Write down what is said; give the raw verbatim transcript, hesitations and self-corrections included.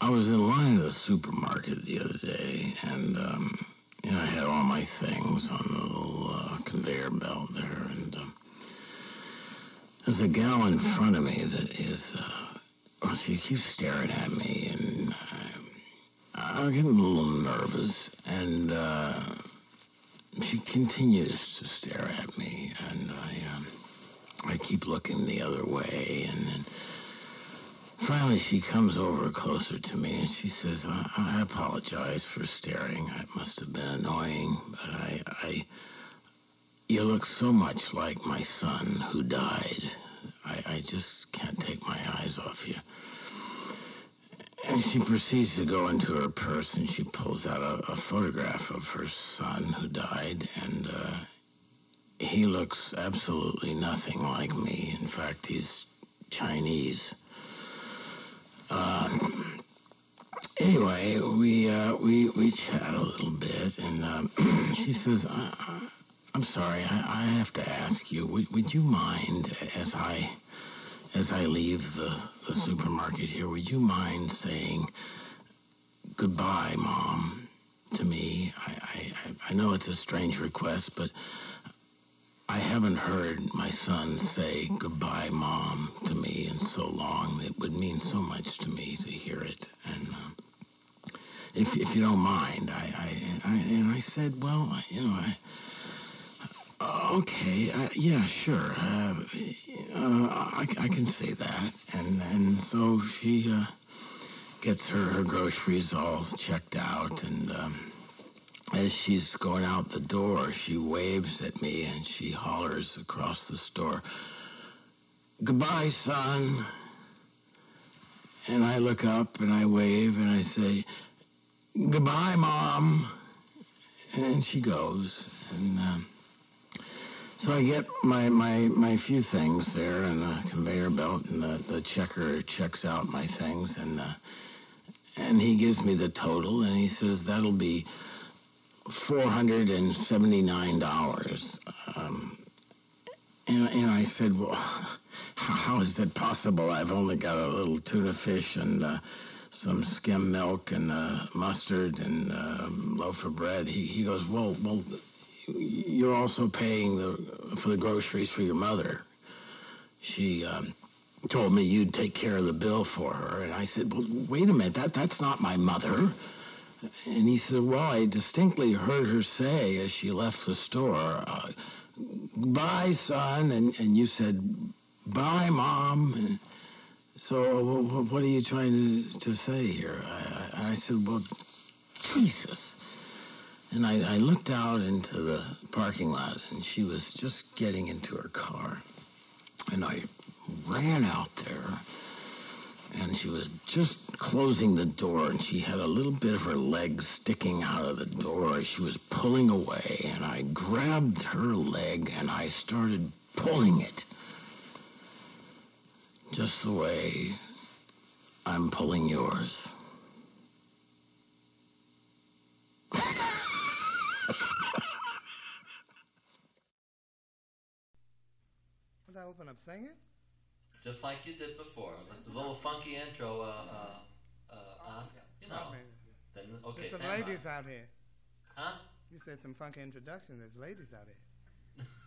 I was in line at the supermarket the other day, and um, you know, I had all my things on the little uh, conveyor belt there, and um, there's a gal in front of me that is, uh, well, she keeps staring at me, and I, I'm getting a little nervous, and uh, she continues to stare at me, and I, um, I keep looking the other way, and then finally, she comes over closer to me, and she says, I, I apologize for staring. It must have been annoying, but I, I, you look so much like my son who died. I, I just can't take my eyes off you. And she proceeds to go into her purse, and she pulls out a, a photograph of her son who died, and uh, he looks absolutely nothing like me. In fact, he's Chinese. Uh, anyway, we uh, we we chat a little bit, and um, she says, I, I, "I'm sorry, I, I have to ask you. Would, would you mind, as I as I leave the, the supermarket here, would you mind saying goodbye, Mom, to me? I, I I know it's a strange request, but I haven't heard my son say goodbye, Mom, to me in so long. It would mean so much to me to hear it. And uh, if if you don't mind, I, I, I and I said, well, you know, I, uh, okay, uh, yeah, sure, uh, uh, I, I can say that. And and so she uh, gets her, her groceries all checked out, and Um, as she's going out the door, she waves at me and she hollers across the store, "Goodbye, son." And I look up and I wave and I say, "Goodbye, Mom." And she goes. And um, so I get my, my, my few things there in the conveyor belt, and the, the checker checks out my things, and uh, and he gives me the total, and he says, that'll be four hundred seventy-nine dollars. Um, and, and I said, well, how is that possible? I've only got a little tuna fish and uh, some skim milk and uh, mustard and uh, loaf of bread. He, he goes, well, well, you're also paying the, for the groceries for your mother. She um, told me you'd take care of the bill for her. And I said, well, wait a minute, that that's not my mother. And he said, well, I distinctly heard her say as she left the store, uh, bye, son. And, and you said, bye, Mom. And so what are you trying to, to say here? I, I, I said, well, Jesus. And I, I looked out into the parking lot, and she was just getting into her car. And I ran out there. And she was just closing the door, and she had a little bit of her leg sticking out of the door. She was pulling away, and I grabbed her leg, and I started pulling it. Just the way I'm pulling yours. Would I open up singing? Just like you did before. The little funky intro, uh, uh, uh, Oscar. You know. Then, okay, There's some stand ladies by. out here. Huh? You said some funky introduction. There's ladies out here.